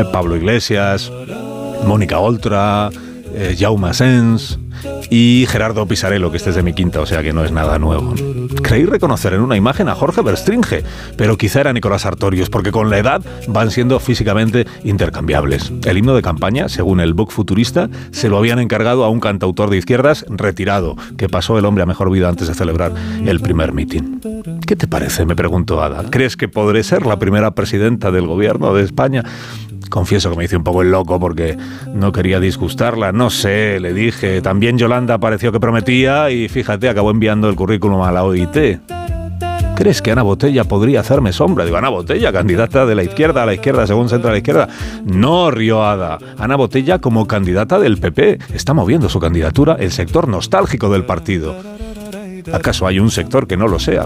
Pablo Iglesias, Mónica Oltra, Jaume Asens y Gerardo Pisarello, que este es de mi quinta, o sea que no es nada nuevo. Creí reconocer en una imagen a Jorge Verstringe, pero quizá era Nicolás Sartorius, porque con la edad van siendo físicamente intercambiables. El himno de campaña, según el Book Futurista, se lo habían encargado a un cantautor de izquierdas retirado, que pasó el hombre a mejor vida antes de celebrar el primer mitin. ¿Qué te parece?, me preguntó Ada. ¿Crees que podré ser la primera presidenta del gobierno de España? Confieso que me hice un poco el loco porque no quería disgustarla. No sé, le dije. También Yolanda pareció que prometía y fíjate, acabó enviando el currículum a la OIT. ¿Crees que Ana Botella podría hacerme sombra? Digo, Ana Botella, candidata de la izquierda a la izquierda, según Centro a la izquierda. No, rió Ada. Ana Botella como candidata del PP. Está moviendo su candidatura el sector nostálgico del partido. ¿Acaso hay un sector que no lo sea?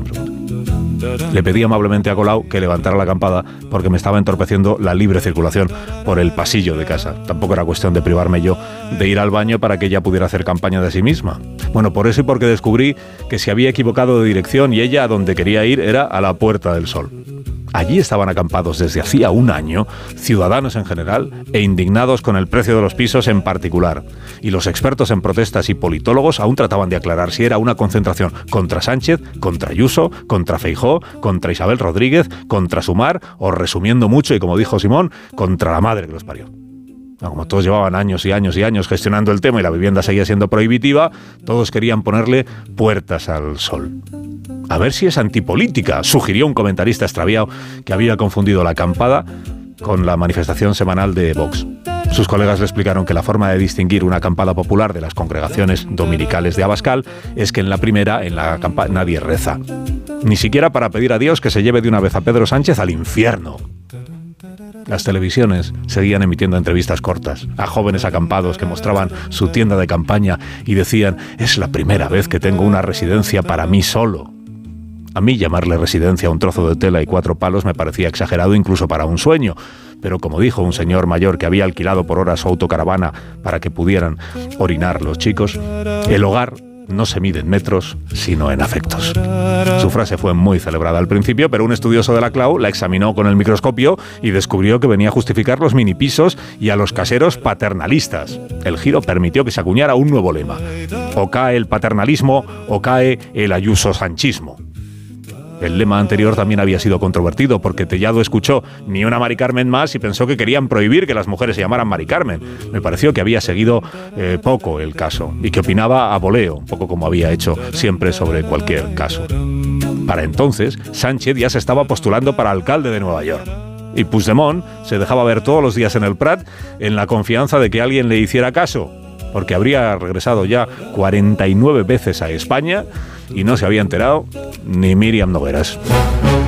Le pedí amablemente a Colau que levantara la campada porque me estaba entorpeciendo la libre circulación por el pasillo de casa. Tampoco era cuestión de privarme yo de ir al baño para que ella pudiera hacer campaña de sí misma. Bueno, por eso y porque descubrí que se había equivocado de dirección y ella a donde quería ir era a la Puerta del Sol. Allí estaban acampados desde hacía un año ciudadanos en general e indignados con el precio de los pisos en particular. Y los expertos en protestas y politólogos aún trataban de aclarar si era una concentración contra Sánchez, contra Ayuso, contra Feijóo, contra Isabel Rodríguez, contra Sumar o, resumiendo mucho y como dijo Simón, contra la madre que los parió. Como todos llevaban años y años y años gestionando el tema y la vivienda seguía siendo prohibitiva, todos querían ponerle puertas al sol. A ver si es antipolítica, sugirió un comentarista extraviado que había confundido la acampada con la manifestación semanal de Vox. Sus colegas le explicaron que la forma de distinguir una acampada popular de las congregaciones dominicales de Abascal es que en la primera, en la acampada, nadie reza. Ni siquiera para pedir a Dios que se lleve de una vez a Pedro Sánchez al infierno. Las televisiones seguían emitiendo entrevistas cortas a jóvenes acampados que mostraban su tienda de campaña y decían: es la primera vez que tengo una residencia para mí solo. A mí llamarle residencia a un trozo de tela y 4 palos me parecía exagerado incluso para un sueño, pero como dijo un señor mayor que había alquilado por horas su autocaravana para que pudieran orinar los chicos, el hogar no se mide en metros, sino en afectos. Su frase fue muy celebrada al principio, pero un estudioso de la CLAU la examinó con el microscopio y descubrió que venía a justificar los minipisos y a los caseros paternalistas. El giro permitió que se acuñara un nuevo lema: o cae el paternalismo o cae el ayuso-sanchismo. El lema anterior también había sido controvertido porque Tellado escuchó "ni una Mari Carmen más" y pensó que querían prohibir que las mujeres se llamaran Mari Carmen. Me pareció que había seguido poco el caso y que opinaba a voleo, un poco como había hecho siempre sobre cualquier caso. Para entonces, Sánchez ya se estaba postulando para alcalde de Nueva York. Y Puigdemont se dejaba ver todos los días en el Prat en la confianza de que alguien le hiciera caso, porque habría regresado ya 49 veces a España y no se había enterado ni Míriam Nogueras.